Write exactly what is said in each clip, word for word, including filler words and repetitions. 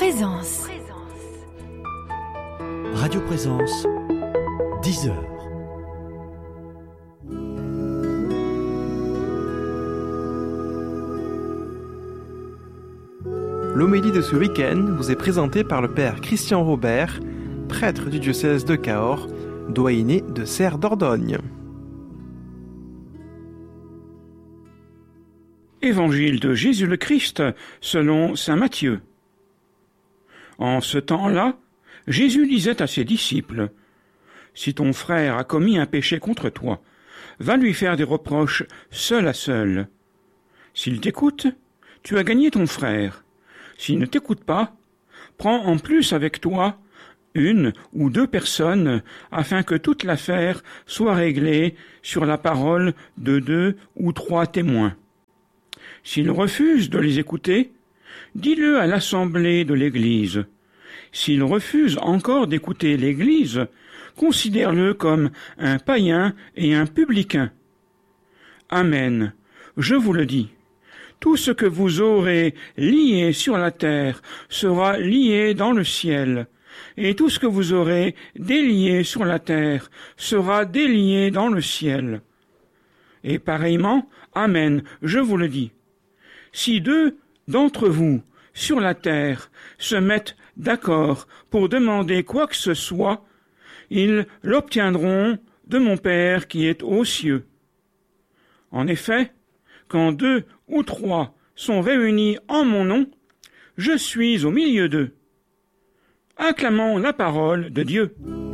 Présence. Radio Présence, dix heures. L'homélie de ce week-end vous est présentée par le père Christian Robert, prêtre du diocèse de Cahors, doyenné de Serre d'Ordogne. Évangile de Jésus le Christ selon saint Matthieu. En ce temps-là, Jésus disait à ses disciples : « Si ton frère a commis un péché contre toi, va lui faire des reproches seul à seul. S'il t'écoute, tu as gagné ton frère. S'il ne t'écoute pas, prends en plus avec toi une ou deux personnes, afin que toute l'affaire soit réglée sur la parole de deux ou trois témoins. S'il refuse de les écouter, dis-le à l'assemblée de l'Église. S'il refuse encore d'écouter l'Église, considère-le comme un païen et un publicain. Amen, je vous le dis. Tout ce que vous aurez lié sur la terre sera lié dans le ciel, et tout ce que vous aurez délié sur la terre sera délié dans le ciel. Et pareillement, amen, je vous le dis. Si deux d'entre vous, sur la terre, se mettent d'accord pour demander quoi que ce soit, ils l'obtiendront de mon Père qui est aux cieux. En effet, quand deux ou trois sont réunis en mon nom, je suis au milieu d'eux. Acclamons la parole de Dieu.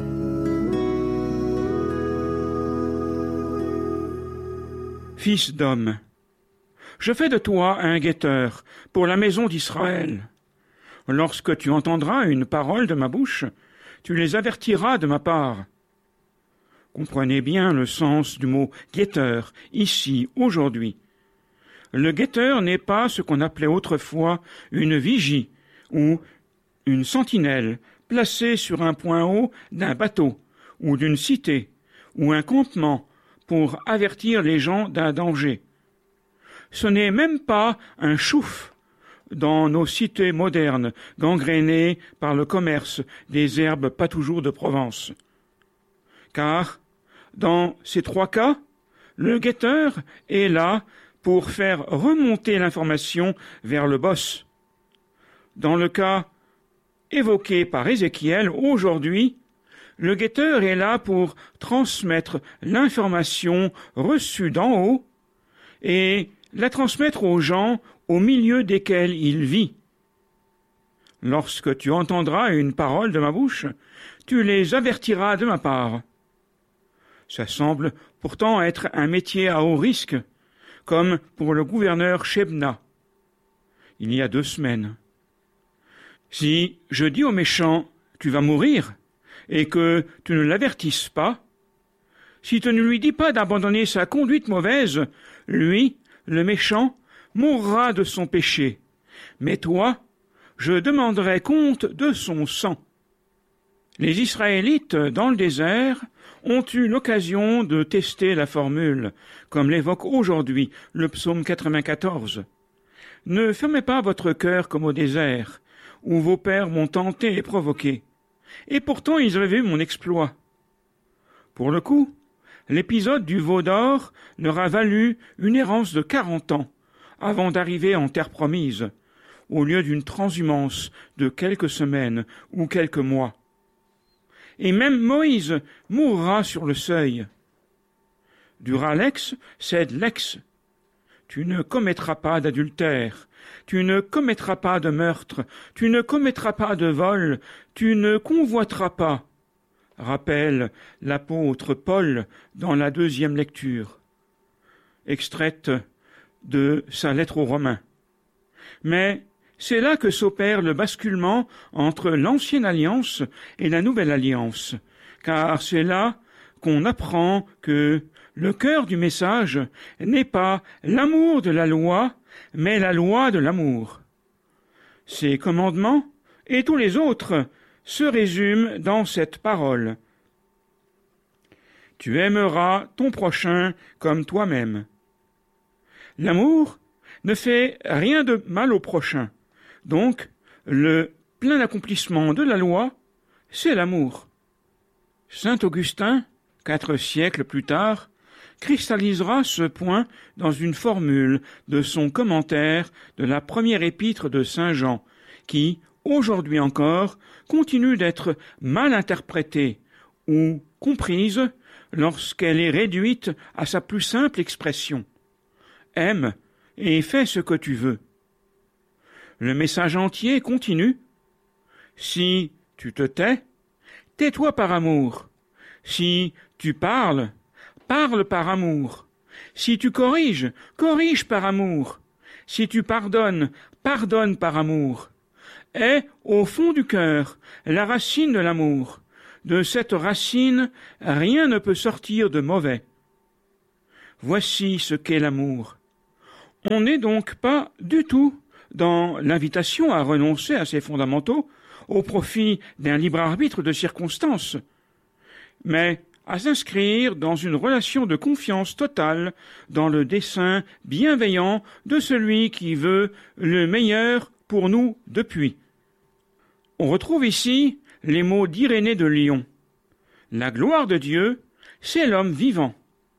Fils d'homme, je fais de toi un guetteur pour la maison d'Israël. Lorsque tu entendras une parole de ma bouche, tu les avertiras de ma part. Comprenez bien le sens du mot guetteur, ici, aujourd'hui. Le guetteur n'est pas ce qu'on appelait autrefois une vigie ou une sentinelle placée sur un point haut d'un bateau ou d'une cité ou un campement pour avertir les gens d'un danger. Ce n'est même pas un chouf dans nos cités modernes gangrénées par le commerce des herbes pas toujours de Provence. Car, dans ces trois cas, le guetteur est là pour faire remonter l'information vers le boss. Dans le cas évoqué par Ézéchiel aujourd'hui, le guetteur est là pour transmettre l'information reçue d'en haut et la transmettre aux gens au milieu desquels il vit. Lorsque tu entendras une parole de ma bouche, tu les avertiras de ma part. Ça semble pourtant être un métier à haut risque, comme pour le gouverneur Shebna, il y a deux semaines. Si je dis au méchant « tu vas mourir » et que tu ne l'avertisses pas, si tu ne lui dis pas d'abandonner sa conduite mauvaise, lui, le méchant, mourra de son péché, mais toi, je demanderai compte de son sang. Les Israélites, dans le désert, ont eu l'occasion de tester la formule, comme l'évoque aujourd'hui le psaume quatre-vingt-quatorze. « Ne fermez pas votre cœur comme au désert, où vos pères m'ont tenté et provoqué. Et pourtant ils avaient vu mon exploit. » Pour le coup, l'épisode du veau d'or leur a valu une errance de quarante ans avant d'arriver en terre promise, au lieu d'une transhumance de quelques semaines ou quelques mois. Et même Moïse mourra sur le seuil. Dura lex, sed lex. Tu ne commettras pas d'adultère, tu ne commettras pas de meurtre, tu ne commettras pas de vol, tu ne convoiteras pas, rappelle l'apôtre Paul dans la deuxième lecture, extraite de sa lettre aux Romains. Mais c'est là que s'opère le basculement entre l'ancienne alliance et la nouvelle alliance, car c'est là qu'on apprend que le cœur du message n'est pas l'amour de la loi, mais la loi de l'amour. Ces commandements et tous les autres se résument dans cette parole. Tu aimeras ton prochain comme toi-même. L'amour ne fait rien de mal au prochain. Donc, le plein accomplissement de la loi, c'est l'amour. Saint Augustin, quatre siècles plus tard, cristallisera ce point dans une formule de son commentaire de la première épître de Saint Jean, qui, aujourd'hui encore, continue d'être mal interprétée ou comprise lorsqu'elle est réduite à sa plus simple expression. Aime et fais ce que tu veux. Le message entier continue. Si tu te tais, tais-toi par amour. Si tu parles, parle par amour. Si tu corriges, corrige par amour. Si tu pardonnes, pardonne par amour. Est, au fond du cœur, la racine de l'amour. De cette racine, rien ne peut sortir de mauvais. Voici ce qu'est l'amour. On n'est donc pas du tout dans l'invitation à renoncer à ses fondamentaux au profit d'un libre arbitre de circonstances, mais à s'inscrire dans une relation de confiance totale dans le dessein bienveillant de celui qui veut le meilleur pour nous depuis. On retrouve ici les mots d'Irénée de Lyon. La gloire de Dieu, c'est l'homme vivant.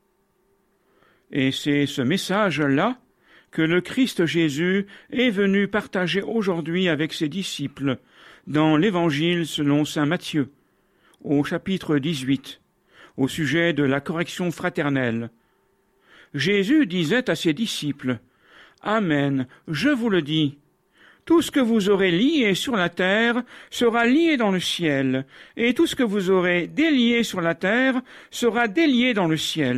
Et c'est ce message-là que le Christ Jésus est venu partager aujourd'hui avec ses disciples dans l'Évangile selon saint Matthieu, au chapitre dix-huit, au sujet de la correction fraternelle. Jésus disait à ses disciples, « Amen, je vous le dis, tout ce que vous aurez lié sur la terre sera lié dans le ciel, et tout ce que vous aurez délié sur la terre sera délié dans le ciel. »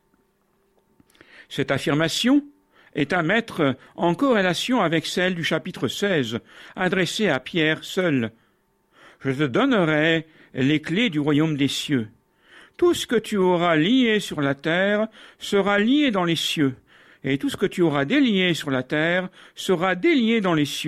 Cette affirmation est à mettre en corrélation avec celle du chapitre seize, adressée à Pierre seul. « Je te donnerai les clés du royaume des cieux. Tout ce que tu auras lié sur la terre sera lié dans les cieux, et tout ce que tu auras délié sur la terre sera délié dans les cieux. »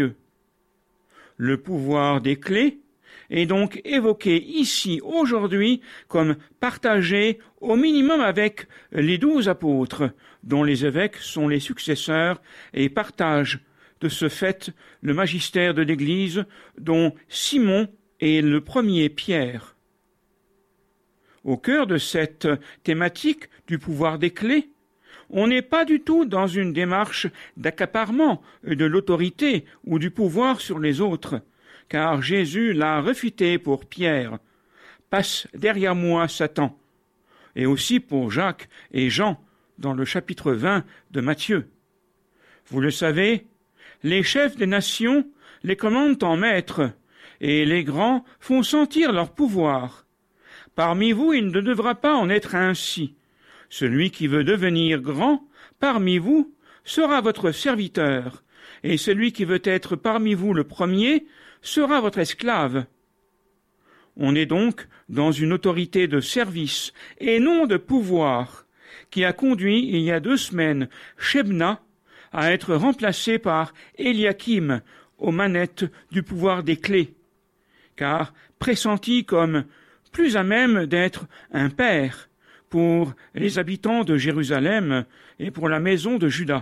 Le pouvoir des clés est donc évoqué ici aujourd'hui comme partagé au minimum avec les douze apôtres, dont les évêques sont les successeurs et partagent de ce fait le magistère de l'Église, dont Simon est le premier Pierre. Au cœur de cette thématique du pouvoir des clés, on n'est pas du tout dans une démarche d'accaparement de l'autorité ou du pouvoir sur les autres, car Jésus l'a refuté pour Pierre. « Passe derrière moi, Satan !» et aussi pour Jacques et Jean dans le chapitre vingt de Matthieu. Vous le savez, les chefs des nations les commandent en maîtres, et les grands font sentir leur pouvoir. Parmi vous, il ne devra pas en être ainsi. Celui qui veut devenir grand parmi vous sera votre serviteur, et celui qui veut être parmi vous le premier sera votre esclave. On est donc dans une autorité de service et non de pouvoir, qui a conduit il y a deux semaines Shebna à être remplacé par Eliakim aux manettes du pouvoir des clés, car pressenti comme plus à même d'être un père pour les habitants de Jérusalem et pour la maison de Juda.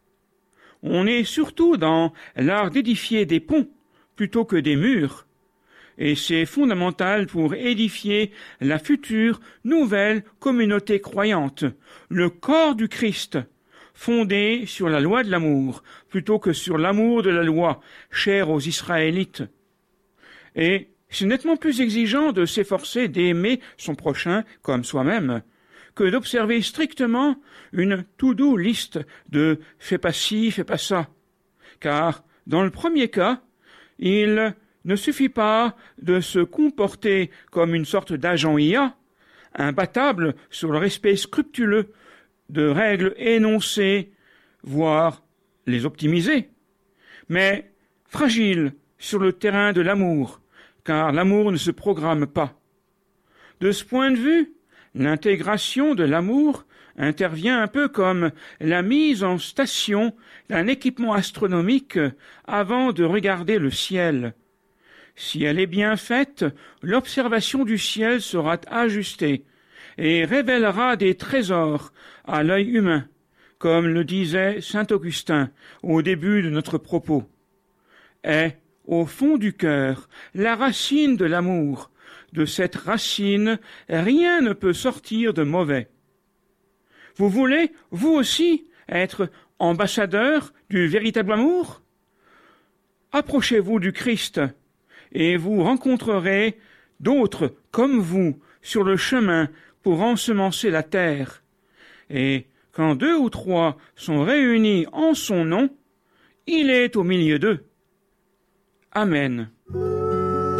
On est surtout dans l'art d'édifier des ponts plutôt que des murs, et c'est fondamental pour édifier la future nouvelle communauté croyante, le corps du Christ, fondé sur la loi de l'amour plutôt que sur l'amour de la loi, chère aux Israélites. Et c'est nettement plus exigeant de s'efforcer d'aimer son prochain comme soi-même que d'observer strictement une to-do list de « fais pas ci, fais pas ça », car dans le premier cas, il ne suffit pas de se comporter comme une sorte d'agent I A, imbattable sur le respect scrupuleux de règles énoncées, voire les optimiser, mais fragile sur le terrain de l'amour, car l'amour ne se programme pas. De ce point de vue, l'intégration de l'amour intervient un peu comme la mise en station d'un équipement astronomique avant de regarder le ciel. Si elle est bien faite, l'observation du ciel sera ajustée et révélera des trésors à l'œil humain, comme le disait saint Augustin au début de notre propos. Est, au fond du cœur, la racine de l'amour. De cette racine, rien ne peut sortir de mauvais. Vous voulez, vous aussi, être ambassadeur du véritable amour? Approchez-vous du Christ, et vous rencontrerez d'autres comme vous sur le chemin pour ensemencer la terre. Et quand deux ou trois sont réunis en son nom, il est au milieu d'eux. Amen.